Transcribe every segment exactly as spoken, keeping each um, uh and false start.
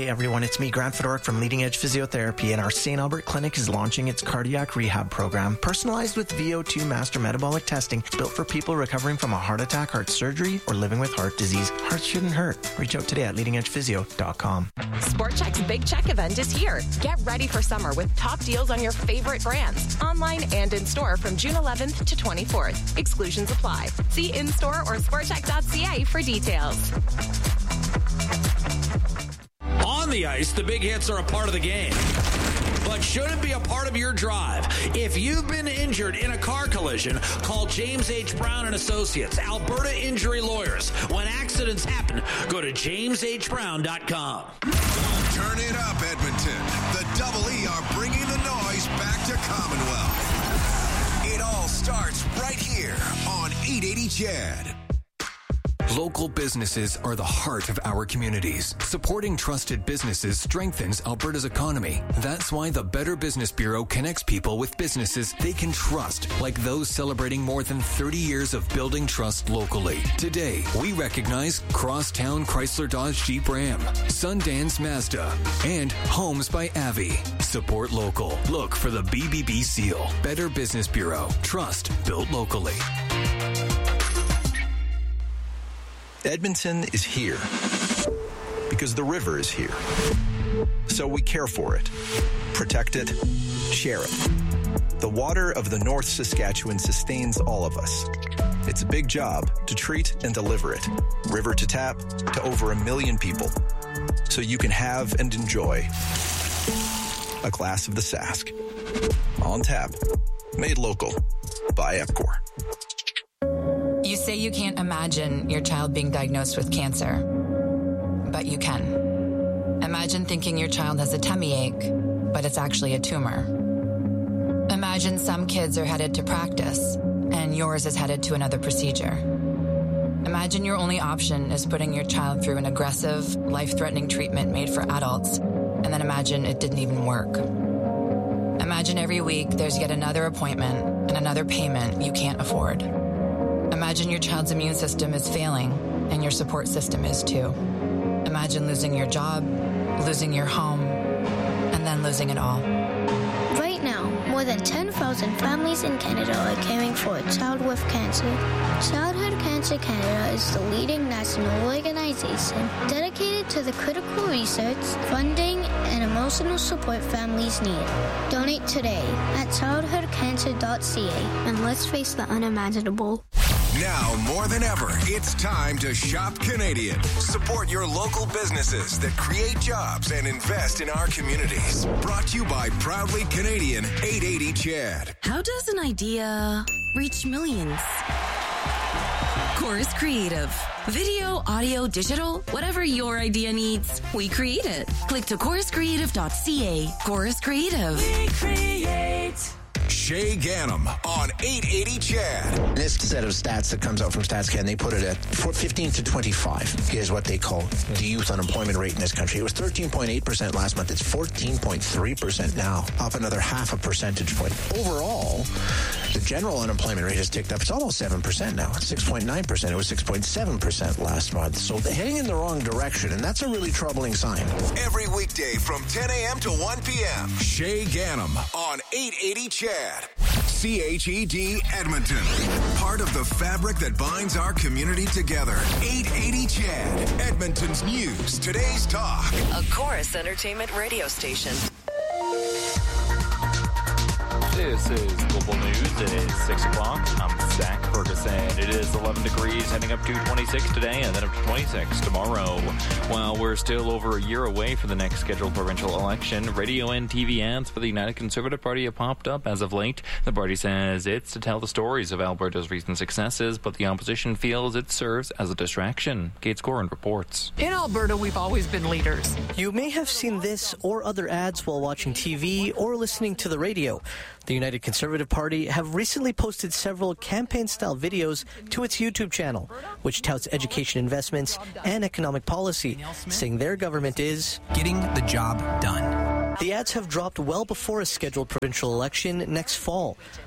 Hey everyone, it's me, Grant Fedoruk from Leading Edge Physiotherapy, and our Saint Albert Clinic is launching its cardiac rehab program, personalized with V O two master metabolic testing, built for people recovering from a heart attack, heart surgery, or living with heart disease. Hearts shouldn't hurt. Reach out today at leading edge physio dot com. Sport Chek's Big Check event is here. Get ready for summer with top deals on your favorite brands, online and in store from June eleventh to twenty-fourth. Exclusions apply. See in-store or sport check dot c a for details. On the ice, the big hits are a part of the game, but shouldn't be a part of your drive. If you've been injured in a car collision, call James H. Brown and Associates, Alberta Injury Lawyers. When accidents happen, go to james h brown dot com. Turn it up, Edmonton. The Double E are bringing the noise back to Commonwealth. It all starts right here on eight eighty C H E D. Local businesses are the heart of our communities. Supporting trusted businesses strengthens Alberta's economy. That's why the Better Business Bureau connects people with businesses they can trust, like those celebrating more than thirty years of building trust locally. Today, we recognize Crosstown Chrysler Dodge Jeep Ram, Sundance Mazda, and Homes by Avi. Support local. Look for the B B B seal. Better Business Bureau. Trust built locally. Edmonton is here because the river is here. So we care for it, protect it, share it. The water of the North Saskatchewan sustains all of us. It's a big job to treat and deliver it, river to tap, to over a million people, so you can have and enjoy a glass of the Sask. On tap, made local by Epcor. You say you can't imagine your child being diagnosed with cancer, but you can. Imagine thinking your child has a tummy ache, but it's actually a tumor. Imagine some kids are headed to practice, and yours is headed to another procedure. Imagine your only option is putting your child through an aggressive, life-threatening treatment made for adults, and then imagine it didn't even work. Imagine every week there's yet another appointment and another payment you can't afford. Imagine your child's immune system is failing, and your support system is too. Imagine losing your job, losing your home, and then losing it all. Right now, more than ten thousand families in Canada are caring for a child with cancer. Childhood Cancer Canada is the leading national organization dedicated to the critical research, funding, and emotional support families need. Donate today at childhood cancer dot c a, and let's face the unimaginable. Now, more than ever, it's time to shop Canadian. Support your local businesses that create jobs and invest in our communities. Brought to you by Proudly Canadian eight eighty C H E D. How does an idea reach millions? Chorus Creative. Video, audio, digital, whatever your idea needs, we create it. Click to chorus creative dot c a. Chorus Creative. We create. Shay Gannam on eight eighty C H E D. This set of stats that comes out from StatsCan, they put it at fifteen to twenty-five is what they call the youth unemployment rate in this country. It was thirteen point eight percent last month. It's fourteen point three percent now, up another half a percentage point. Overall, the general unemployment rate has ticked up. It's almost seven percent now. It's six point nine percent. It was six point seven percent last month. So they're heading in the wrong direction, and that's a really troubling sign. Every weekday from ten a.m. to one p.m. Shay Gannam on eight eighty C H E D. C H E D Edmonton. Part of the fabric that binds our community together. eight eighty C H E D. Edmonton's news. Today's talk. A Chorus Entertainment radio station. This is Global News. It is six o'clock. I'm Zach Ferguson. It is eleven degrees, heading up to twenty-six today and then up to twenty-six tomorrow. While we're still over a year away from the next scheduled provincial election, radio and T V ads for the United Conservative Party have popped up as of late. The party says it's to tell the stories of Alberta's recent successes, but the opposition feels it serves as a distraction. Kate Scorin reports. In Alberta, we've always been leaders. You may have seen this or other ads while watching T V or listening to the radio. The United Conservative Party have recently posted several campaign-style videos to its YouTube channel, which touts education investments and economic policy, saying their government is getting the job done. The ads have dropped well before a scheduled provincial election next fall.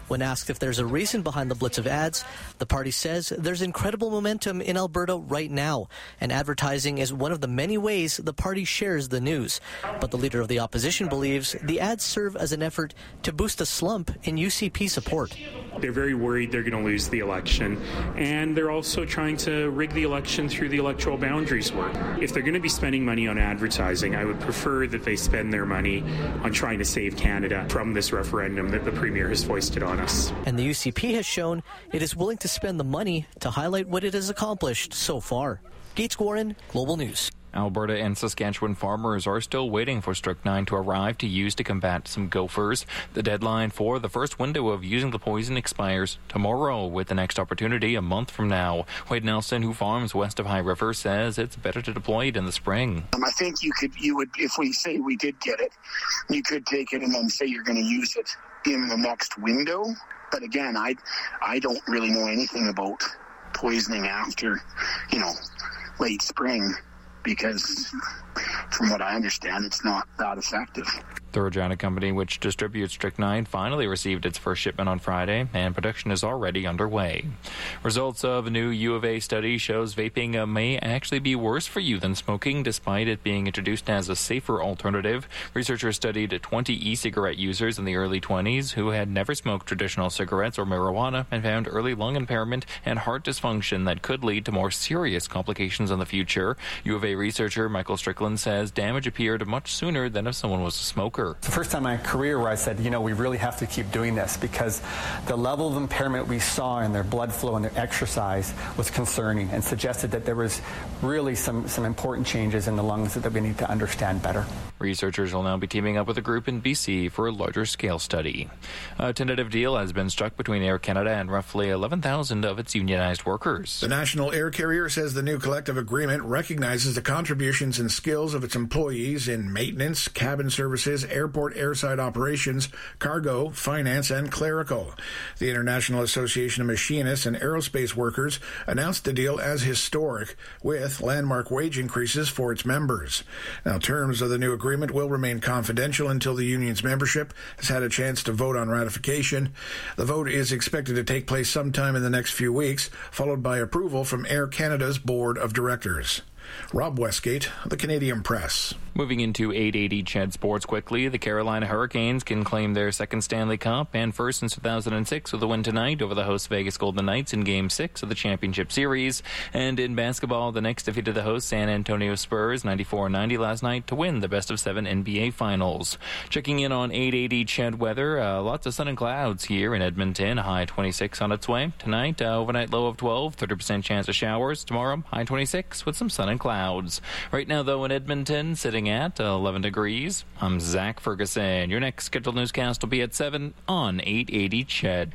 When asked if there's a reason behind the blitz of ads, the party says there's incredible momentum in Alberta right now, and advertising is one of the many ways the party shares the news. But the leader of the opposition believes the ads serve as an effort to boost a slump in U C P support. They're very worried they're going to lose the election, and they're also trying to rig the election through the electoral boundaries work. If they're going to be spending money on advertising, I would prefer that they spend their money on trying to save Canada from this referendum that the Premier has foisted on us. And the U C P has shown it is willing to spend the money to highlight what it has accomplished so far. Gates Warren, Global News. Alberta and Saskatchewan farmers are still waiting for strychnine to arrive to use to combat some gophers. The deadline for the first window of using the poison expires tomorrow, with the next opportunity a month from now. Wade Nelson, who farms west of High River, says it's better to deploy it in the spring. Um, I think you could, you would, if we say we did get it, you could take it and then say you're going to use it in the next window. But again, I, I don't really know anything about poisoning after, you know, late spring, because from what I understand, it's not that effective. Thurajana Company, which distributes strychnine, finally received its first shipment on Friday, and production is already underway. Results of a new U of A study shows vaping uh, may actually be worse for you than smoking, despite it being introduced as a safer alternative. Researchers studied twenty e-cigarette users in the early twenties who had never smoked traditional cigarettes or marijuana and found early lung impairment and heart dysfunction that could lead to more serious complications in the future. U of A researcher Michael Strickland says damage appeared much sooner than if someone was a smoker. It's the first time in my career where I said, you know, we really have to keep doing this, because the level of impairment we saw in their blood flow and their exercise was concerning and suggested that there was really some, some important changes in the lungs that we need to understand better. Researchers will now be teaming up with a group in B C for a larger scale study. A tentative deal has been struck between Air Canada and roughly eleven thousand of its unionized workers. The national air carrier says the new collective agreement recognizes the contributions and skills of its employees in maintenance, cabin services, airport airside operations, cargo, finance, and clerical. The International Association of Machinists and Aerospace Workers announced the deal as historic, with landmark wage increases for its members. Now, terms of the new agreement will remain confidential until the union's membership has had a chance to vote on ratification. The vote is expected to take place sometime in the next few weeks, followed by approval from Air Canada's board of directors. Rob Westgate, The Canadian Press. Moving into eight eighty C H E D Sports quickly, the Carolina Hurricanes can claim their second Stanley Cup and first since two thousand six with a win tonight over the host Vegas Golden Knights in Game six of the Championship Series. And in basketball, the Knicks defeated the host San Antonio Spurs ninety-four ninety last night to win the best of seven N B A Finals. Checking in on eight eighty C H E D weather, uh, lots of sun and clouds here in Edmonton, high twenty-six on its way. Tonight, uh, overnight low of twelve, thirty percent chance of showers. Tomorrow, high twenty-six with some sun and clouds. Right now, though, in Edmonton, sitting at eleven degrees. I'm Zach Ferguson. Your next scheduled newscast will be at seven on eight eighty C H E D.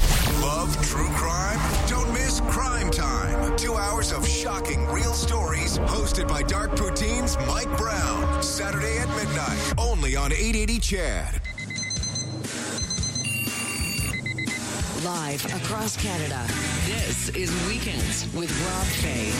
Love true crime? Don't miss Crime Time. Two hours of shocking real stories hosted by Dark Poutine's Mike Brown. Saturday at midnight, only on eight eighty C H E D. Live across Canada, this is Weekends with Rob Fay.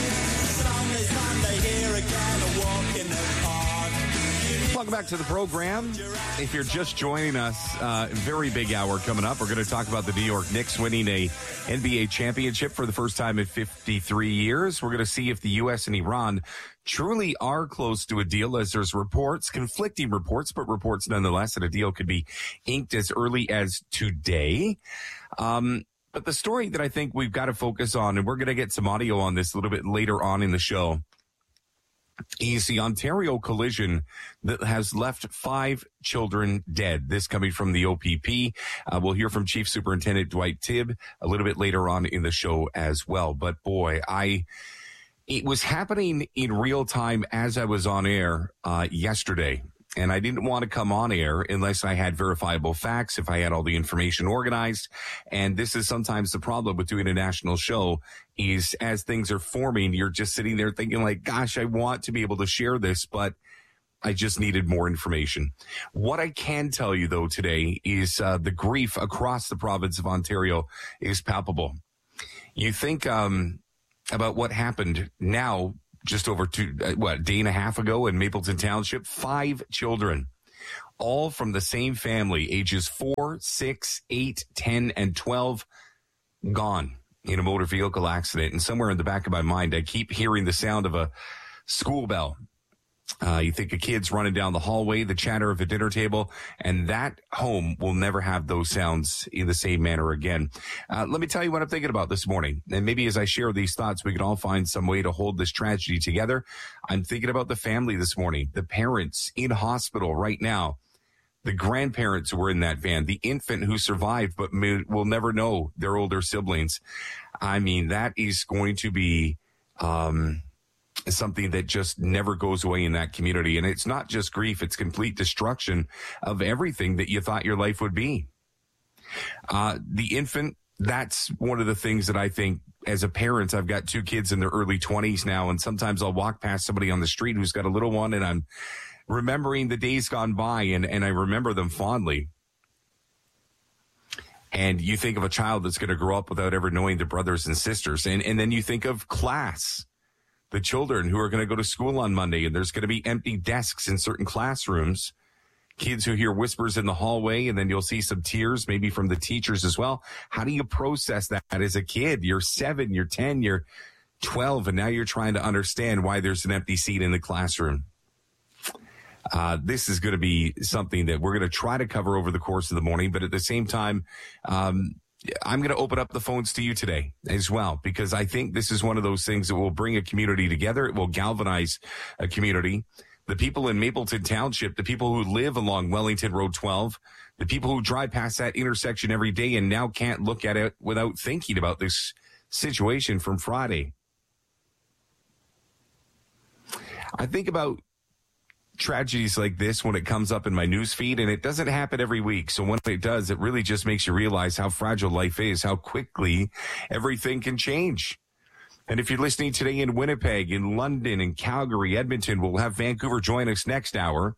Welcome back to the program. If you're just joining us, uh, very big hour coming up. We're going to talk about the New York Knicks winning a N B A championship for the first time in fifty-three years. We're going to see if the U S and Iran truly are close to a deal, as there's reports, conflicting reports, but reports nonetheless, that a deal could be inked as early as today. Um, but the story that I think we've got to focus on, and we're going to get some audio on this a little bit later on in the show, is the Ontario collision that has left five children dead. This coming from the O P P. Uh, we'll hear from Chief Superintendent Dwight Tibb a little bit later on in the show as well. But boy, I... It was happening in real time as I was on air uh, yesterday, and I didn't want to come on air unless I had verifiable facts, if I had all the information organized. And this is sometimes the problem with doing a national show, is as things are forming, you're just sitting there thinking like, gosh, I want to be able to share this, but I just needed more information. What I can tell you, though, today is uh, the grief across the province of Ontario is palpable. You think... um about what happened now, just over two, what, a day and a half ago in Mapleton Township. Five children all from the same family, ages four, six, eight, ten, and twelve, gone in a motor vehicle accident. And somewhere in the back of my mind, I keep hearing the sound of a school bell. Uh, you think of kids running down the hallway, the chatter of a dinner table, and that home will never have those sounds in the same manner again. Uh, let me tell you what I'm thinking about this morning. And maybe as I share these thoughts, we can all find some way to hold this tragedy together. I'm thinking about the family this morning, the parents in hospital right now, the grandparents who were in that van, the infant who survived but may, will never know their older siblings. I mean, that is going to be... Um, something that just never goes away in that community. And it's not just grief, it's complete destruction of everything that you thought your life would be. Uh, the infant, that's one of the things that I think as a parent, I've got two kids in their early twenties now, and sometimes I'll walk past somebody on the street who's got a little one, and I'm remembering the days gone by, and, and I remember them fondly. And you think of a child that's going to grow up without ever knowing their brothers and sisters. And, and then you think of class. The children who are going to go to school on Monday, and there's going to be empty desks in certain classrooms, kids who hear whispers in the hallway, and then you'll see some tears maybe from the teachers as well. How do you process that as a kid? You're seven, you're ten, you're twelve, and now you're trying to understand why there's an empty seat in the classroom. Uh, this is going to be something that we're going to try to cover over the course of the morning, but at the same time, um, I'm going to open up the phones to you today as well, because I think this is one of those things that will bring a community together. It will galvanize a community. The people in Mapleton Township, the people who live along Wellington Road twelve, the people who drive past that intersection every day and now can't look at it without thinking about this situation from Friday. I think about tragedies like this when it comes up in my news feed, and it doesn't happen every week. So when it does, it really just makes you realize how fragile life is, how quickly everything can change. And if you're listening today in Winnipeg, in London, in Calgary, Edmonton, we'll have Vancouver join us next hour.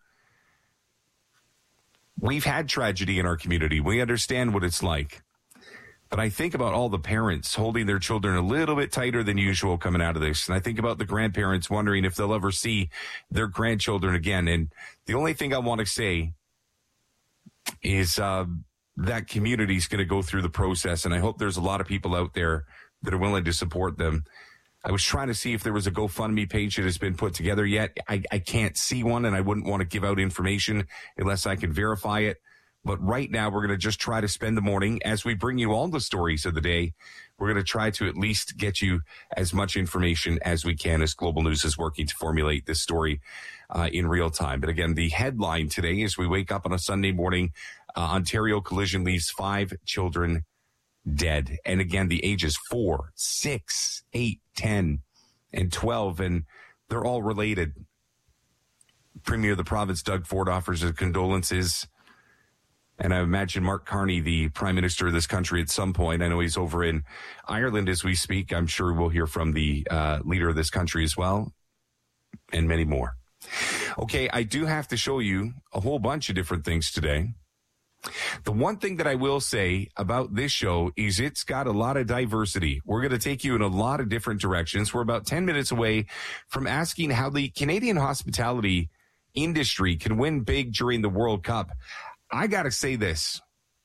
We've had tragedy in our community. We understand what it's like. But I think about all the parents holding their children a little bit tighter than usual coming out of this. And I think about the grandparents wondering if they'll ever see their grandchildren again. And the only thing I want to say is uh, that community is going to go through the process. And I hope there's a lot of people out there that are willing to support them. I was trying to see if there was a GoFundMe page that has been put together yet. I, I can't see one, and I wouldn't want to give out information unless I can verify it. But right now, we're going to just try to spend the morning as we bring you all the stories of the day. We're going to try to at least get you as much information as we can as Global News is working to formulate this story uh, in real time. But again, the headline today is we wake up on a Sunday morning, uh, Ontario collision leaves five children dead. And again, the ages four, six, eight, ten, and twelve, and they're all related. Premier of the province, Doug Ford, offers his condolences. And I imagine Mark Carney, the prime minister of this country, at some point, I know he's over in Ireland as we speak. I'm sure we'll hear from the uh, leader of this country as well, and many more. Okay, I do have to show you a whole bunch of different things today. The one thing that I will say about this show is it's got a lot of diversity. We're going to take you in a lot of different directions. We're about ten minutes away from asking how the Canadian hospitality industry can win big during the World Cup. I got to say this.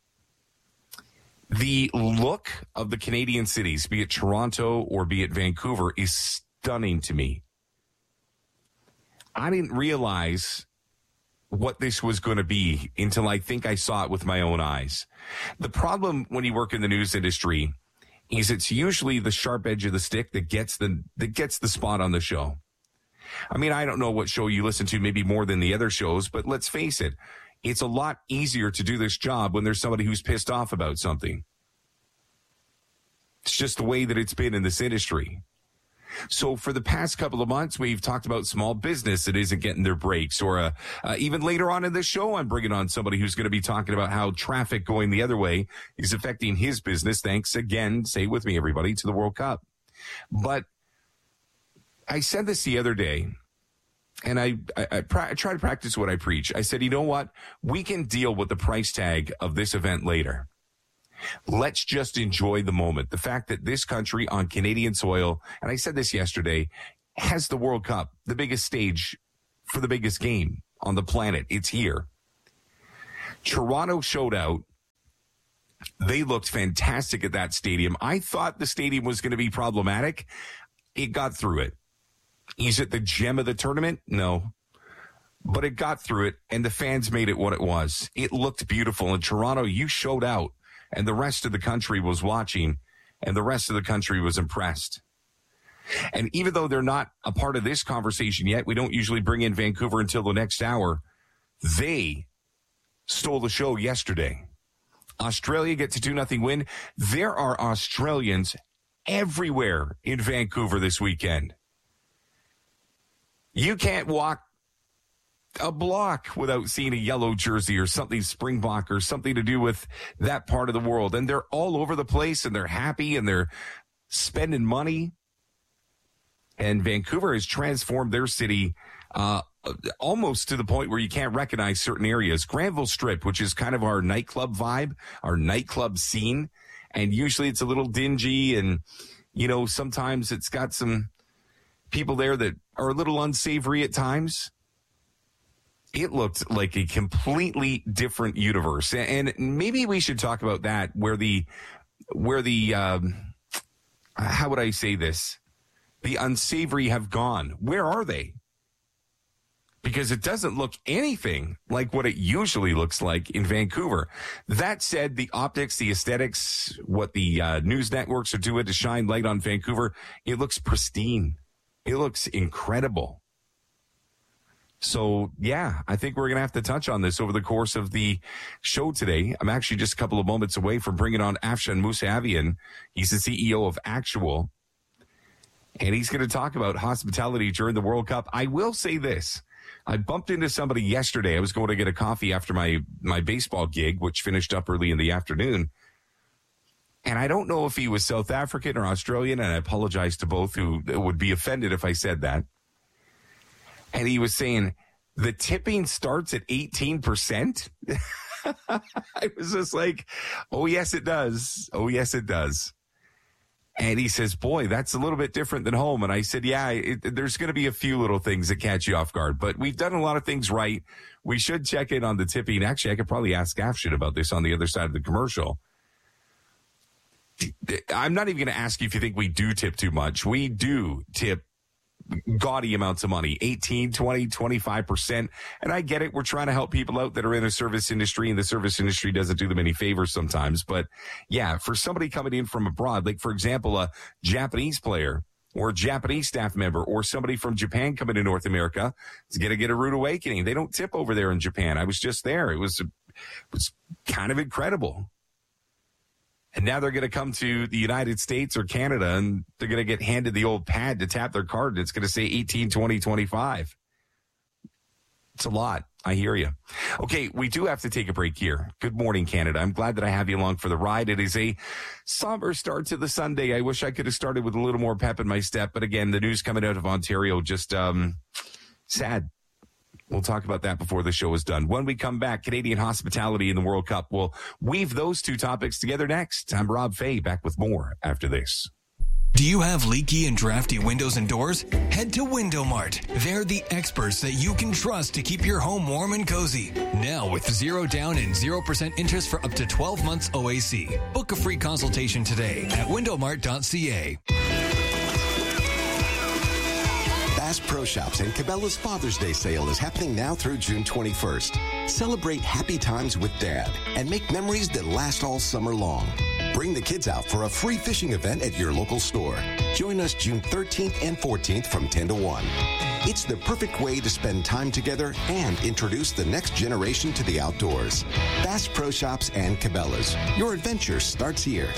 The look of the Canadian cities, be it Toronto or be it Vancouver, is stunning to me. I didn't realize what this was going to be until I think I saw it with my own eyes. The problem when you work in the news industry is it's usually the sharp edge of the stick that gets the that gets the spot on the show. I mean, I don't know what show you listen to, maybe more than the other shows, but let's face it. It's a lot easier to do this job when there's somebody who's pissed off about something. It's just the way that it's been in this industry. So for the past couple of months, we've talked about small business that isn't getting their breaks. Or uh, uh, even later on in this show, I'm bringing on somebody who's going to be talking about how traffic going the other way is affecting his business. Thanks again, say with me, everybody, to the World Cup. But I said this the other day. And I, I, I, pra- I try to practice what I preach. I said, you know what? We can deal with the price tag of this event later. Let's just enjoy the moment. The fact that this country on Canadian soil, and I said this yesterday, has the World Cup, the biggest stage for the biggest game on the planet. It's here. Toronto showed out. They looked fantastic at that stadium. I thought the stadium was going to be problematic. It got through it. Is it the gem of the tournament? No. But it got through it, and the fans made it what it was. It looked beautiful. In Toronto, you showed out, and the rest of the country was watching, and the rest of the country was impressed. And even though they're not a part of this conversation yet, we don't usually bring in Vancouver until the next hour, they stole the show yesterday. Australia gets a two nothing win. There are Australians everywhere in Vancouver this weekend. You can't walk a block without seeing a yellow jersey or something Springbok or something to do with that part of the world. And they're all over the place, and they're happy, and they're spending money. And Vancouver has transformed their city uh, almost to the point where you can't recognize certain areas. Granville Strip, which is kind of our nightclub vibe, our nightclub scene. And usually it's a little dingy, and, you know, sometimes it's got some people there that are a little unsavory at times. It looked like a completely different universe. And maybe we should talk about that, where the, where the, um, how would I say this? The unsavory have gone. Where are they? Because it doesn't look anything like what it usually looks like in Vancouver. That said, the optics, the aesthetics, what the uh, news networks are doing to shine light on Vancouver, it looks pristine. It looks incredible. So, yeah, I think we're going to have to touch on this over the course of the show today. I'm actually just a couple of moments away from bringing on Afshan Musavian. He's the C E O of Actual, and he's going to talk about hospitality during the World Cup. I will say this. I bumped into somebody yesterday. I was going to get a coffee after my, my baseball gig, which finished up early in the afternoon. And I don't know if he was South African or Australian, and I apologize to both who would be offended if I said that. And he was saying, the tipping starts at eighteen percent? I was just like, oh, yes, it does. Oh, yes, it does. And he says, boy, that's a little bit different than home. And I said, yeah, it, there's going to be a few little things that catch you off guard. But we've done a lot of things right. We should check in on the tipping. Actually, I could probably ask Afshan about this on the other side of the commercial. I'm not even going to ask you if you think we do tip too much. We do tip gaudy amounts of money, eighteen, twenty, twenty-five percent. And I get it. We're trying to help people out that are in the service industry, and the service industry doesn't do them any favors sometimes. But yeah, for somebody coming in from abroad, like for example, a Japanese player or a Japanese staff member or somebody from Japan coming to North America is going to get a rude awakening. They don't tip over there in Japan. I was just there. It was, it was kind of incredible. And now they're going to come to the United States or Canada, and they're going to get handed the old pad to tap their card, and it's going to say eighteen, twenty, twenty-five. It's a lot. I hear you. Okay, we do have to take a break here. Good morning, Canada. I'm glad that I have you along for the ride. It is a somber start to the Sunday. I wish I could have started with a little more pep in my step, but again, the news coming out of Ontario, just um, sad. We'll talk about that before the show is done. When we come back, Canadian hospitality in the World Cup. We'll weave those two topics together next. I'm Rob Fay, back with more after this. Do you have leaky and drafty windows and doors? Head to Window Mart. They're the experts that you can trust to keep your home warm and cozy. Now with zero down and zero percent interest for up to twelve months O A C. Book a free consultation today at window mart dot c a. Bass Pro Shops and Cabela's Father's Day sale is happening now through June twenty-first. Celebrate happy times with Dad and make memories that last all summer long. Bring the kids out for a free fishing event at your local store. Join us June thirteenth and fourteenth from ten to one. It's the perfect way to spend time together and introduce the next generation to the outdoors. Bass Pro Shops and Cabela's. Your adventure starts here.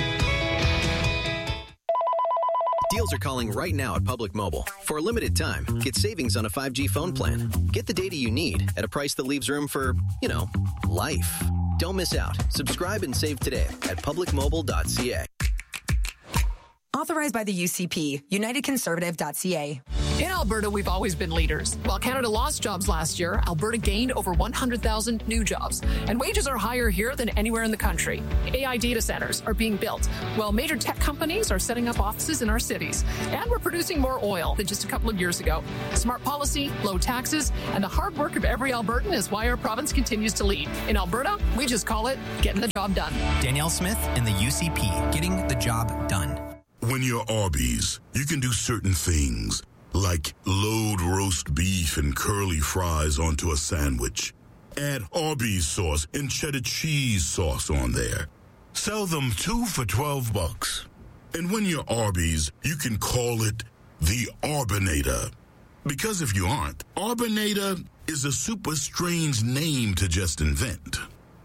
Deals are calling right now at Public Mobile. For a limited time, get savings on a five G phone plan. Get the data you need at a price that leaves room for, you know, life. Don't miss out. Subscribe and save today at public mobile dot c a. Authorized by the U C P, United Conservative dot c a. In Alberta, we've always been leaders. While Canada lost jobs last year, Alberta gained over one hundred thousand new jobs. And wages are higher here than anywhere in the country. A I data centers are being built, while major tech companies are setting up offices in our cities. And we're producing more oil than just a couple of years ago. Smart policy, low taxes, and the hard work of every Albertan is why our province continues to lead. In Alberta, we just call it getting the job done. Danielle Smith in the U C P, getting the job done. When you're Arby's, you can do certain things, like load roast beef and curly fries onto a sandwich. Add Arby's sauce and cheddar cheese sauce on there. Sell them two for twelve bucks. And when you're Arby's, you can call it the Arbinator. Because if you aren't, Arbinator is a super strange name to just invent.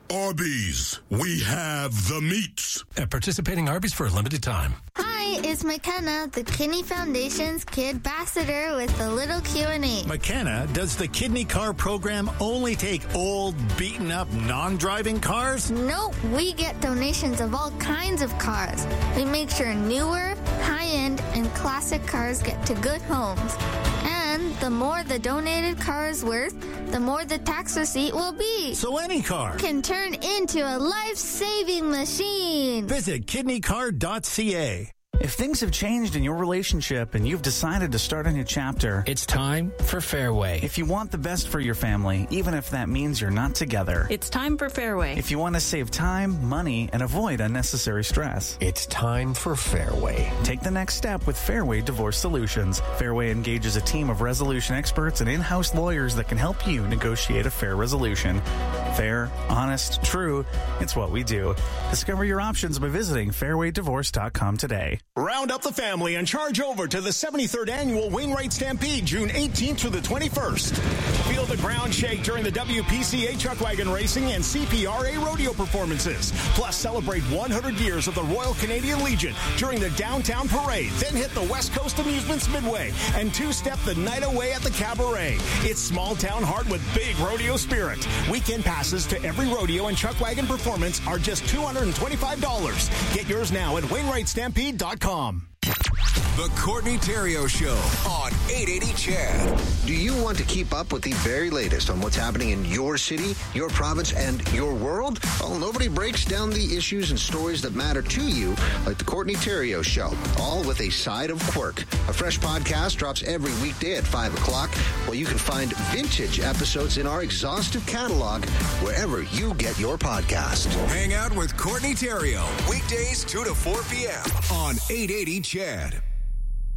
Arby's, we have the meats. At participating Arby's for a limited time. Hi, it's McKenna, the Kidney Foundation's Kid Ambassador with the little Q and A. McKenna, does the Kidney Car program only take old, beaten-up, non-driving cars? Nope, we get donations of all kinds of cars. We make sure newer, high-end, and classic cars get to good homes. And the more the donated car is worth, the more the tax receipt will be. So any car can turn into a life-saving machine. Visit kidney car dot c a. If things have changed in your relationship and you've decided to start a new chapter, it's time for Fairway. If you want the best for your family, even if that means you're not together, it's time for Fairway. If you want to save time, money, and avoid unnecessary stress, it's time for Fairway. Take the next step with Fairway Divorce Solutions. Fairway engages a team of resolution experts and in-house lawyers that can help you negotiate a fair resolution. Fair, honest, true, it's what we do. Discover your options by visiting fairway divorce dot com today. Round up the family and charge over to the seventy-third Annual Wainwright Stampede, June eighteenth through the twenty-first. Feel the ground shake during the W P C A Chuck Wagon Racing and C P R A Rodeo performances. Plus, celebrate one hundred years of the Royal Canadian Legion during the Downtown Parade. Then hit the West Coast Amusements Midway and two-step the night away at the Cabaret. It's small town heart with big rodeo spirit. Weekend passes to every rodeo and Chuck Wagon performance are just two hundred twenty-five dollars. Get yours now at wainwright stampede dot com. The Courtney Theriault Show on eight eighty C H A D. Do you want to keep up with the very latest on what's happening in your city, your province, and your world? Well, nobody breaks down the issues and stories that matter to you like The Courtney Theriault Show, all with a side of quirk. A fresh podcast drops every weekday at five o'clock, while you can find vintage episodes in our exhaustive catalog wherever you get your podcast. Hang out with Courtney Theriault, weekdays two to four p.m. on eight eighty C H A D.